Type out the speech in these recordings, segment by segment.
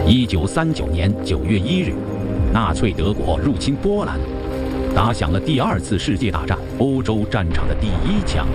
1939年9月1日，纳粹德国入侵波兰，打响了第二次世界大战欧洲战场的第一枪。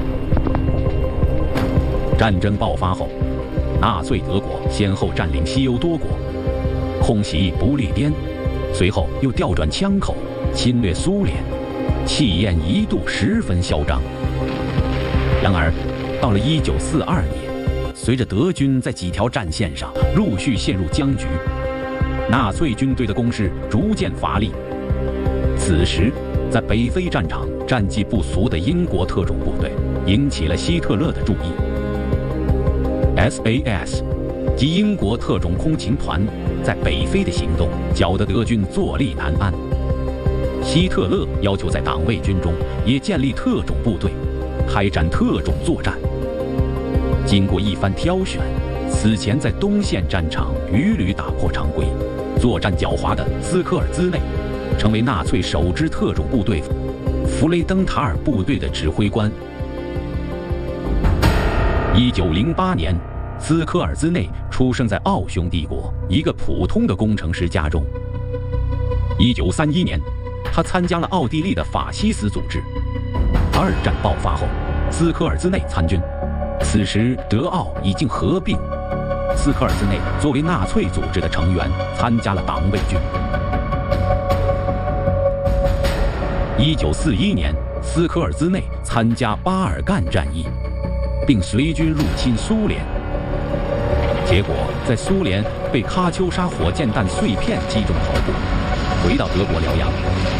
战争爆发后，纳粹德国先后占领西欧多国，空袭不列颠，随后又调转枪口侵略苏联，气焰一度十分嚣张。然而，到了1942年，随着德军在几条战线上陆续陷入僵局，纳粹军队的攻势逐渐乏力。此时，在北非战场战绩不俗的英国特种部队引起了希特勒的注意。SAS 及英国特种空勤团在北非的行动搅得德军坐立难安。希特勒要求在党卫军中也建立特种部队，开展特种作战。经过一番挑选，此前在东线战场屡屡打破常规、作战狡猾的斯科尔兹内，成为纳粹首支特种部队弗雷登塔尔部队的指挥官。1908年，斯科尔兹内出生在奥匈帝国一个普通的工程师家中。1931年，他参加了奥地利的法西斯组织。二战爆发后，斯科尔兹内参军。此时，德奥已经合并。斯科尔兹内作为纳粹组织的成员，参加了党卫军。1941年，斯科尔兹内参加巴尔干战役，并随军入侵苏联。结果，在苏联被喀秋莎火箭弹碎片击中头部，回到德国疗养。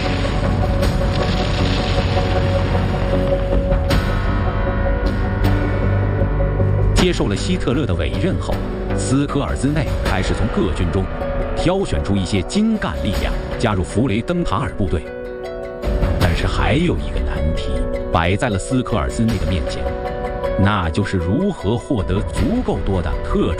接受了希特勒的委任后，斯科尔兹内开始从各军中挑选出一些精干力量，加入弗雷登塔尔部队。但是还有一个难题摆在了斯科尔兹内的面前，那就是如何获得足够多的特种